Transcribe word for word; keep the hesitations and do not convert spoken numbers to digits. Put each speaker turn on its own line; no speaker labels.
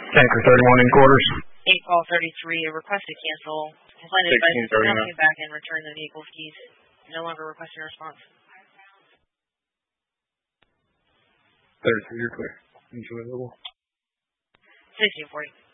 Tanker thirty-one in quarters.
eight call thirty-three, a request to cancel. Has landed advice to come back and return the vehicle's keys. No longer requesting a response.
thirty-three, you're clear. Enjoy the level.
sixteen forty.